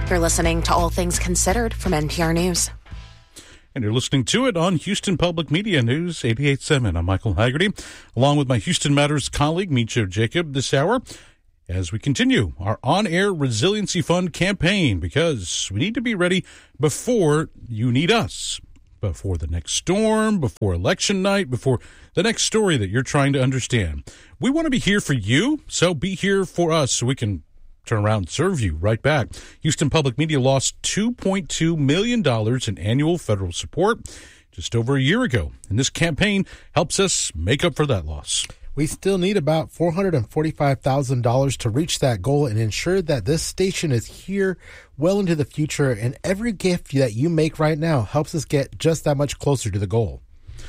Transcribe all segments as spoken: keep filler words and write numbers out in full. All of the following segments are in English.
You're listening to All Things Considered from N P R News. And you're listening to it on Houston Public Media News eighty-eight point seven. I'm Michael Haggerty, along with my Houston Matters colleague, Micho Jacob, this hour, as we continue our on-air Resiliency Fund campaign, because we need to be ready before you need us, before the next storm, before election night, before the next story that you're trying to understand. We want to be here for you, so be here for us so we can turn around and serve you right back. Houston Public Media lost two point two million dollars in annual federal support just over a year ago, and this campaign helps us make up for that loss. We still need about four hundred forty-five thousand dollars to reach that goal and ensure that this station is here well into the future, and every gift that you make right now helps us get just that much closer to the goal.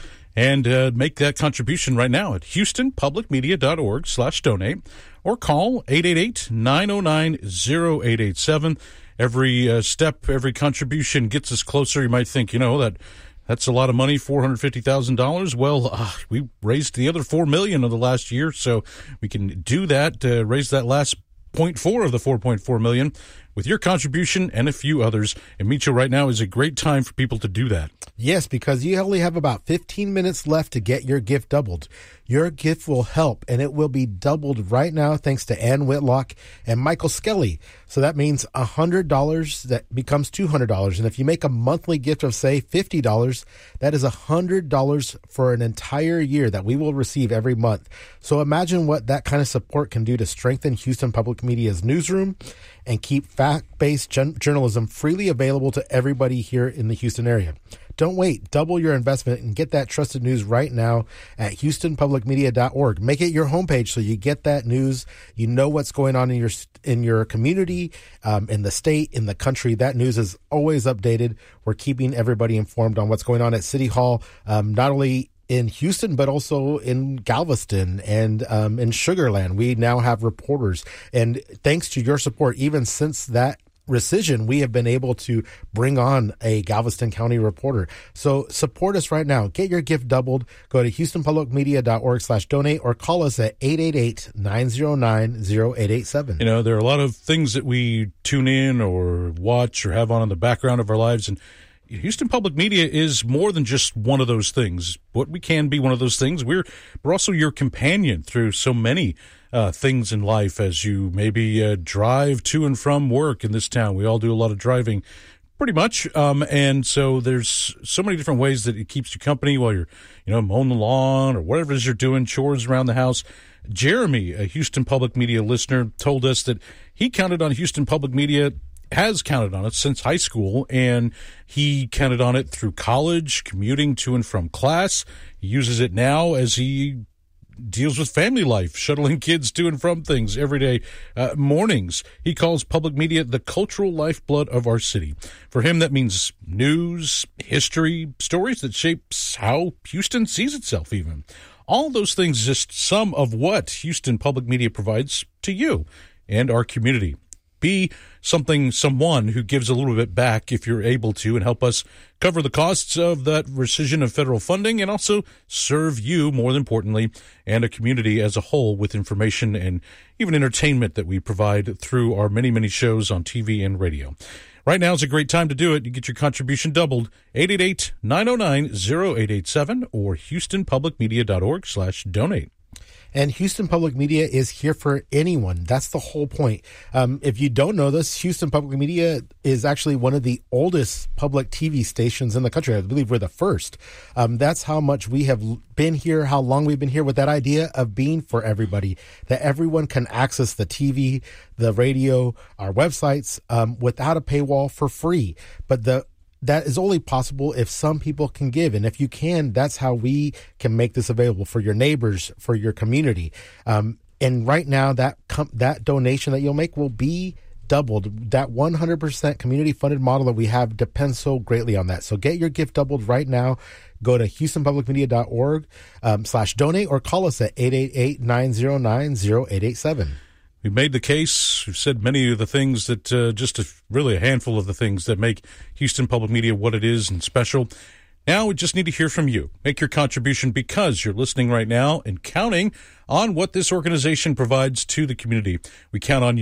And uh, make that contribution right now at houstonpublicmedia.org slash donate or call eight eight eight, nine oh nine, oh eight eight seven. Every uh, step, every contribution gets us closer. You might think, you know, that that's a lot of money, four hundred fifty thousand dollars. Well, uh, we raised the other four million dollars of the last year, so we can do that, uh, raise that last zero point four of the four point four million dollars with your contribution and a few others. And Micho, right now is a great time for people to do that. Yes, because you only have about fifteen minutes left to get your gift doubled. Your gift will help, and it will be doubled right now thanks to Ann Whitlock and Michael Skelly. So that means one hundred dollars that becomes two hundred dollars. And if you make a monthly gift of, say, fifty dollars, that is one hundred dollars for an entire year that we will receive every month. So imagine what that kind of support can do to strengthen Houston Public Media's newsroom and keep fact-based gen- journalism freely available to everybody here in the Houston area. Don't wait. Double your investment and get that trusted news right now at houston public media dot org. Make it your homepage so you get that news. You know what's going on in your in your community, um, in the state, in the country. That news is always updated. We're keeping everybody informed on what's going on at City Hall, um, not only in Houston, but also in Galveston and um, in Sugar Land. We now have reporters. And thanks to your support, even since that rescission, we have been able to bring on a Galveston County reporter. So support us right now. Get your gift doubled. Go to houston public media dot org slash donate or call us at eight eight eight, nine oh nine, oh eight eight seven. You know, there are a lot of things that we tune in or watch or have on in the background of our lives, and Houston Public Media is more than just one of those things. What we can be one of those things, we're, we're also your companion through so many uh, things in life as you maybe uh, drive to and from work in this town. We all do a lot of driving, pretty much. Um, and so there's so many different ways that it keeps you company while you're, you know, mowing the lawn or whatever it is you're doing, chores around the house. Jeremy, a Houston Public Media listener, told us that he counted on Houston Public Media has counted on it since high school, and he counted on it through college, commuting to and from class. He uses it now as he deals with family life, shuttling kids to and from things every day, uh, mornings. He calls public media the cultural lifeblood of our city. For him, that means news, history, stories that shapes how Houston sees itself even. All those things, just some of what Houston Public Media provides to you and our community. Be something, someone who gives a little bit back if you're able to, and help us cover the costs of that rescission of federal funding, and also serve you, more importantly, and a community as a whole with information and even entertainment that we provide through our many, many shows on T V and radio. Right now is a great time to do it. You get your contribution doubled. eight eight eight, nine oh nine, oh eight eight seven or houston public media dot org slash donate. And Houston Public Media is here for anyone. That's the whole point. Um, if you don't know this, Houston Public Media is actually one of the oldest public T V stations in the country. I believe we're the first. Um, that's how much we have been here, how long we've been here, with that idea of being for everybody, that everyone can access the T V, the radio, our websites um, without a paywall for free. But the that is only possible if some people can give. And if you can, that's how we can make this available for your neighbors, for your community. Um, and right now, that com- that donation that you'll make will be doubled. That one hundred percent community funded model that we have depends so greatly on that. So get your gift doubled right now. Go to houston public media dot org um, slash donate or call us at eight eight eight, nine oh nine, oh eight eight seven. We've made the case. We've said many of the things that, uh, just a, really a handful of the things that make Houston Public Media what it is and special. Now we just need to hear from you. Make your contribution because you're listening right now and counting on what this organization provides to the community. We count on you.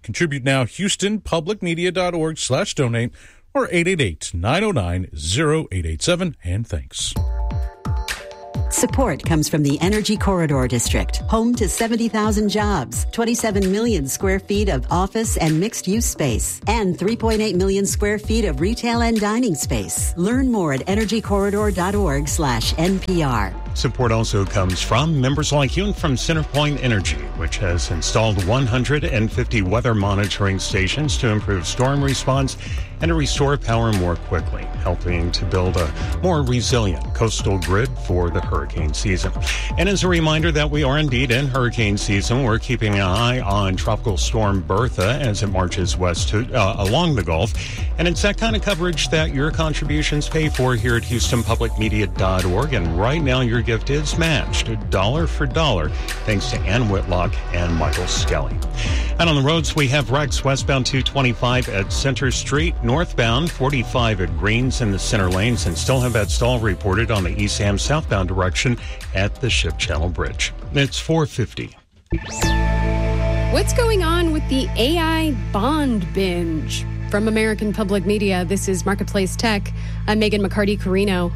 Contribute now, houstonpublicmedia.org slash donate or eight eight eight, nine oh nine, oh eight eight seven. And thanks. Support comes from the Energy Corridor District, home to seventy thousand jobs, twenty-seven million square feet of office and mixed-use space, and three point eight million square feet of retail and dining space. Learn more at energycorridor.org slash NPR. Support also comes from members like you and from CenterPoint Energy, which has installed one hundred fifty weather monitoring stations to improve storm response and to restore power more quickly, helping to build a more resilient coastal grid for the hurricane season. And as a reminder that we are indeed in hurricane season, we're keeping an eye on Tropical Storm Bertha as it marches west to, uh, along the Gulf. And it's that kind of coverage that your contributions pay for here at houston public media dot org. And right now, your gift is matched dollar for dollar, thanks to Ann Whitlock and Michael Skelly. And on the roads, we have wrecks westbound two twenty-five at Center Street, northbound forty-five at Greens in the center lanes, and still have that stall reported on the East Ham southbound direction at the Ship Channel Bridge. It's four fifty. What's going on with the A I bond binge? From American Public Media, this is Marketplace Tech. I'm Megan McCarty-Carino.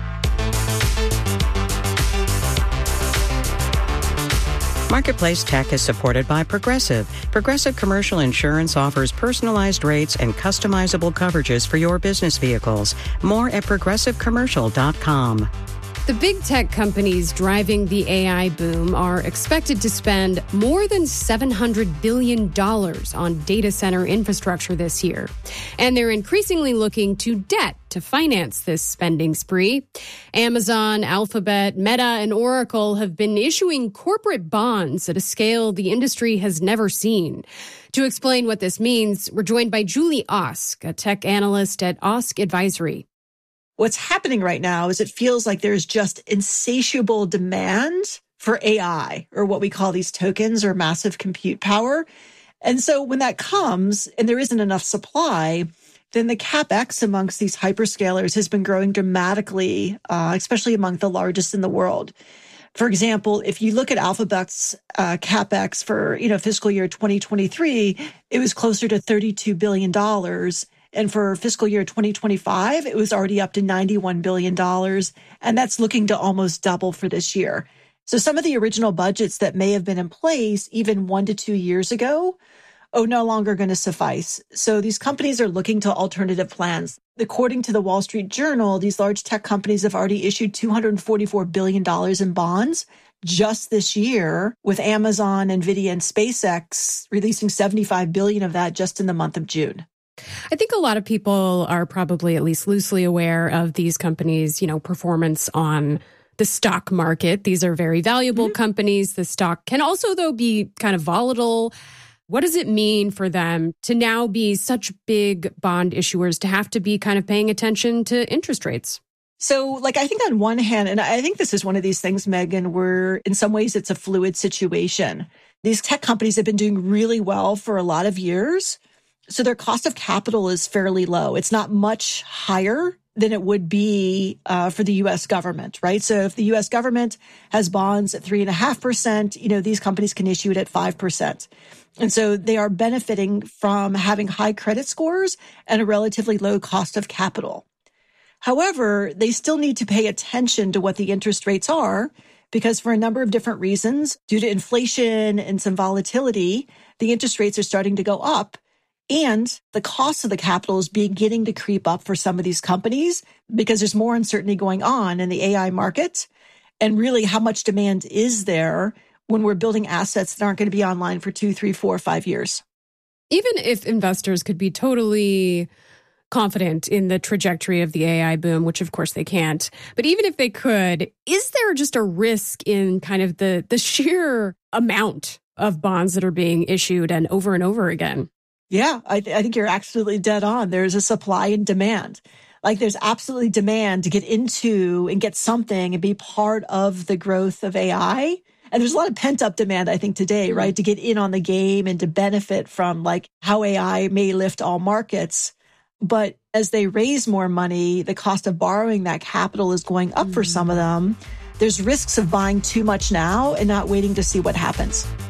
Marketplace Tech is supported by Progressive. Progressive Commercial Insurance offers personalized rates and customizable coverages for your business vehicles. More at progressive commercial dot com. The big tech companies driving the A I boom are expected to spend more than seven hundred billion dollars on data center infrastructure this year. And they're increasingly looking to debt to finance this spending spree. Amazon, Alphabet, Meta, and Oracle have been issuing corporate bonds at a scale the industry has never seen. To explain what this means, we're joined by Julie Osk, a tech analyst at Osk Advisory. What's happening right now is it feels like there's just insatiable demand for A I, or what we call these tokens or massive compute power. And so when that comes and there isn't enough supply, then the CapEx amongst these hyperscalers has been growing dramatically, uh, especially among the largest in the world. For example, if you look at Alphabet's uh, CapEx for, you know, fiscal year twenty twenty-three, it was closer to thirty-two billion dollars. And for fiscal year twenty twenty-five, it was already up to ninety-one billion dollars. And that's looking to almost double for this year. So some of the original budgets that may have been in place even one to two years ago, oh, no longer going to suffice. So these companies are looking to alternative plans. According to the Wall Street Journal, these large tech companies have already issued two hundred forty-four billion dollars in bonds just this year, with Amazon, NVIDIA, and SpaceX releasing seventy-five billion dollars of that just in the month of June. I think a lot of people are probably at least loosely aware of these companies, you know, performance on the stock market. These are very valuable mm-hmm. companies. The stock can also, though, be kind of volatile. What does it mean for them to now be such big bond issuers, to have to be kind of paying attention to interest rates? So, like, I think on one hand, and I think this is one of these things, Megan, where in some ways it's a fluid situation. These tech companies have been doing really well for a lot of years. So their cost of capital is fairly low. It's not much higher than it would be uh, for the U S government, right? So if the U S government has bonds at three and a half percent, you know, these companies can issue it at five percent. And so they are benefiting from having high credit scores and a relatively low cost of capital. However, they still need to pay attention to what the interest rates are, because for a number of different reasons, due to inflation and some volatility, the interest rates are starting to go up. And the cost of the capital is beginning to creep up for some of these companies because there's more uncertainty going on in the A I market. And really, how much demand is there when we're building assets that aren't going to be online for two, three, four, five years? Even if investors could be totally confident in the trajectory of the A I boom, which of course they can't, but even if they could, is there just a risk in kind of the, the sheer amount of bonds that are being issued and over and over again? Yeah, I, th- I think you're absolutely dead on. There's a supply and demand. Like there's absolutely demand to get into and get something and be part of the growth of A I. And there's a lot of pent up demand, I think, today, mm-hmm. right? To get in on the game and to benefit from like how A I may lift all markets. But as they raise more money, the cost of borrowing that capital is going up mm-hmm. for some of them. There's risks of buying too much now and not waiting to see what happens.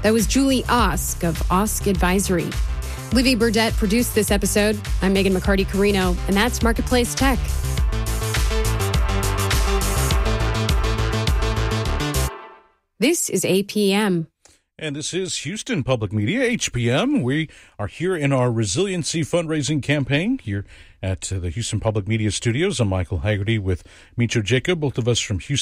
That was Julie Osk of Osk Advisory. Livy Burdett produced this episode. I'm Megan McCarty-Carino, and that's Marketplace Tech. This is A P M. And this is Houston Public Media, H P M. We are here in our resiliency fundraising campaign here at uh, the Houston Public Media Studios. I'm Michael Haggerty with Micho Jacob, both of us from Houston